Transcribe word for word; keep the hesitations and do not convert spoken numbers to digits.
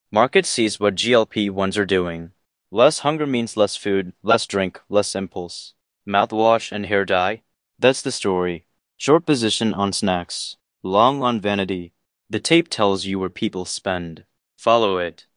Market sees what G L P ones are doing. Less hunger means less food, less drink, less impulse. Mouthwash and hair dye? That's the story. Short position on snacks. Long on vanity. The tape tells you where people spend. Follow it.